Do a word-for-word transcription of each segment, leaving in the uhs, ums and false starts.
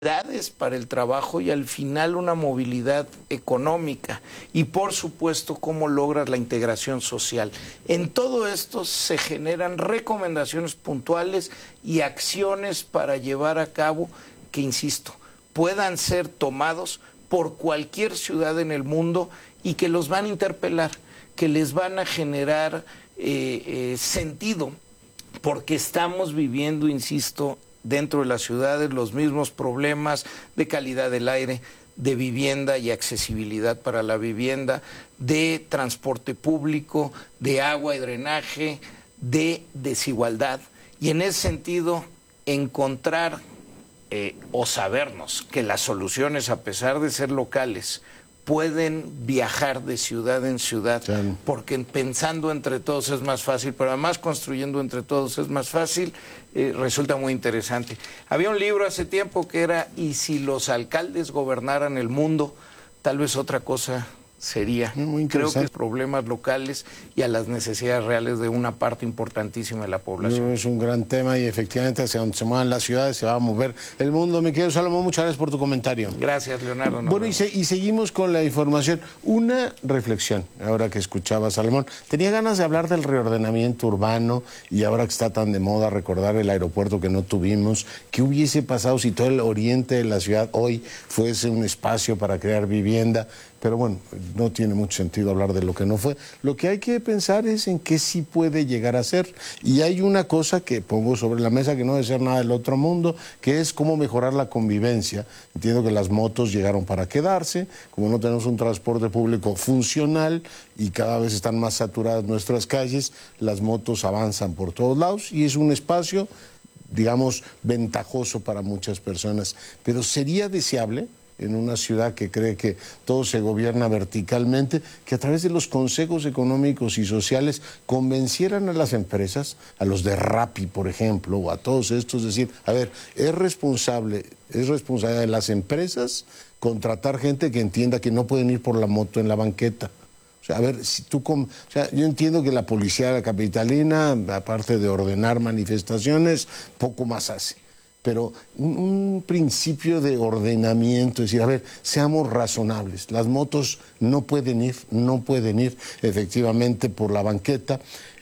para el trabajo y al final una movilidad económica y por supuesto cómo logras la integración social. En todo esto se generan recomendaciones puntuales y acciones para llevar a cabo que, insisto, puedan ser tomados por cualquier ciudad en el mundo y que los van a interpelar, que les van a generar eh, eh, sentido, porque estamos viviendo, insisto, dentro de las ciudades los mismos problemas de calidad del aire, de vivienda y accesibilidad para la vivienda, de transporte público, de agua y drenaje, de desigualdad. Y en ese sentido, encontrar eh, o sabernos que las soluciones, a pesar de ser locales, pueden viajar de ciudad en ciudad, sí, porque pensando entre todos es más fácil, pero además construyendo entre todos es más fácil, eh, resulta muy interesante. Había un libro hace tiempo que era "¿Y si los alcaldes gobernaran el mundo?". Tal vez otra cosa sería. Muy Creo que problemas locales y a las necesidades reales de una parte importantísima de la población. Es un gran tema y efectivamente hacia donde se muevan las ciudades se va a mover el mundo. Mi querido Salomón, muchas gracias por tu comentario. Gracias, Leonardo. Bueno, y, se, y seguimos con la información. Una reflexión, ahora que escuchaba Salomón. Tenía ganas de hablar del reordenamiento urbano y ahora que está tan de moda recordar el aeropuerto que no tuvimos. ¿Qué hubiese pasado si todo el oriente de la ciudad hoy fuese un espacio para crear vivienda? Pero bueno, no tiene mucho sentido hablar de lo que no fue. Lo que hay que pensar es en qué sí puede llegar a ser. Y hay una cosa que pongo sobre la mesa que no debe ser nada del otro mundo, que es cómo mejorar la convivencia. Entiendo que las motos llegaron para quedarse, como no tenemos un transporte público funcional y cada vez están más saturadas nuestras calles, las motos avanzan por todos lados y es un espacio, digamos, ventajoso para muchas personas. Pero sería deseable, en una ciudad que cree que todo se gobierna verticalmente, que a través de los consejos económicos y sociales convencieran a las empresas, a los de Rappi, por ejemplo, o a todos estos, decir, a ver, es responsable, es responsabilidad de las empresas contratar gente que entienda que no pueden ir por la moto en la banqueta. O sea, a ver, si tú... O sea, yo entiendo que la policía capitalina, aparte de ordenar manifestaciones, poco más hace. Pero un, un principio de ordenamiento, es decir, a ver, seamos razonables. Las motos no pueden ir, no pueden ir efectivamente por la banqueta.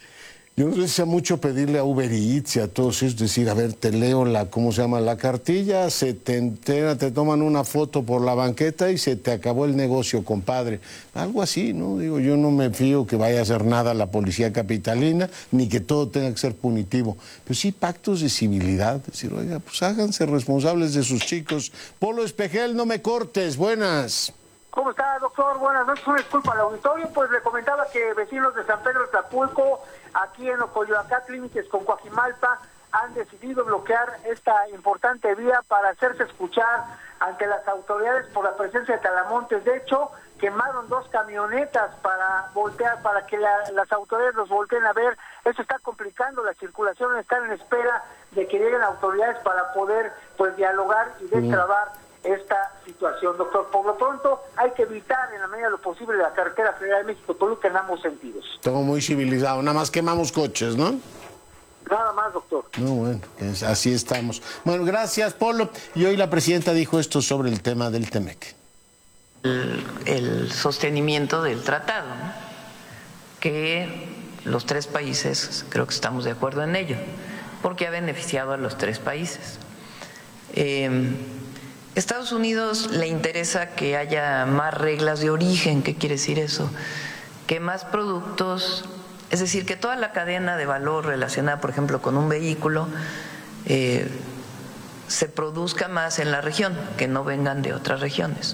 Yo no sé si sea mucho pedirle a Uber Eats y a todos ellos, decir, a ver, te leo la, ¿cómo se llama? La cartilla, se te entera, te toman una foto por la banqueta y se te acabó el negocio, compadre. Algo así, ¿no? Digo, yo no me fío que vaya a hacer nada la policía capitalina, ni que todo tenga que ser punitivo. Pero sí pactos de civilidad, decir, oiga, pues háganse responsables de sus chicos. Polo Espejel, no me cortes, buenas. ¿Cómo está, doctor? Buenas noches, una disculpa al auditorio, pues le comentaba que vecinos de San Pedro de Tlapulco, aquí en Ocoyoacán, límites con Coajimalpa, han decidido bloquear esta importante vía para hacerse escuchar ante las autoridades por la presencia de talamontes. De hecho, quemaron dos camionetas para voltear, para que la, las autoridades los volteen a ver. Eso está complicando la circulación, están en espera de que lleguen autoridades para poder, pues, dialogar y destrabar esta situación, doctor. Por lo pronto hay que evitar en la medida de lo posible la carretera federal de México-Toluca en ambos sentidos. Todo muy civilizado, nada más quemamos coches, ¿no? Nada más, doctor. No, bueno, es, así estamos. Bueno, gracias, Polo. Y hoy la presidenta dijo esto sobre el tema del Temec. El, el sostenimiento del tratado, ¿no? Que los tres países, creo que estamos de acuerdo en ello, porque ha beneficiado a los tres países. Eh, Estados Unidos le interesa que haya más reglas de origen. ¿Qué quiere decir eso? Que más productos, es decir, que toda la cadena de valor relacionada, por ejemplo, con un vehículo, eh, se produzca más en la región, que no vengan de otras regiones.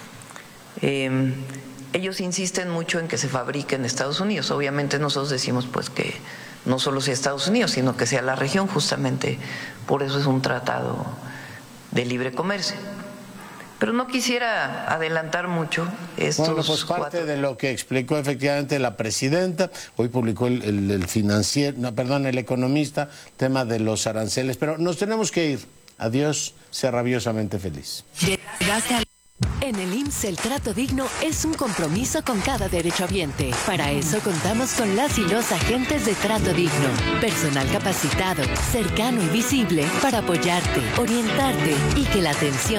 Eh, ellos insisten mucho en que se fabrique en Estados Unidos. Obviamente nosotros decimos pues que no solo sea Estados Unidos, sino que sea la región, justamente por eso es un tratado de libre comercio. Pero no quisiera adelantar mucho estos Bueno, pues parte cuatro... de lo que explicó efectivamente la presidenta, hoy publicó el, el, el financiero, no, perdón, el economista, tema de los aranceles, pero nos tenemos que ir. Adiós, sea rabiosamente feliz. En el I M S S el trato digno es un compromiso con cada derechohabiente. Para eso contamos con las y los agentes de trato digno. Personal capacitado, cercano y visible para apoyarte, orientarte y que la atención